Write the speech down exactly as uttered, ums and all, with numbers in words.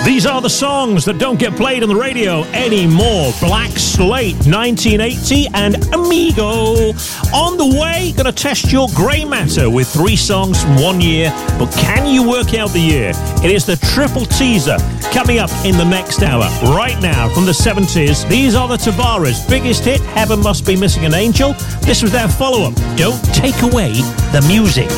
These are the songs that don't get played on the radio anymore. Black Slate, nineteen eighty, and Amigo. On the way, gonna test your grey matter with three songs from one year, but can you work out the year? It is the triple teaser coming up in the next hour. Right now, from the seventies, these are the Tavares' biggest hit, Heaven Must Be Missing an Angel. This was their follow-up, Don't Take Away the Music.